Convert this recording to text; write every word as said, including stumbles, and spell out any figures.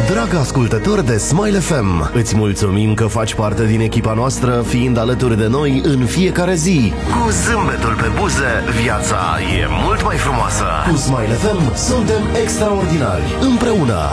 Drag ascultător de Smile F M, îți mulțumim că faci parte din echipa noastră, fiind alături de noi în fiecare zi. Cu zâmbetul pe buze, viața e mult mai frumoasă. Cu Smile F M suntem extraordinari. Împreună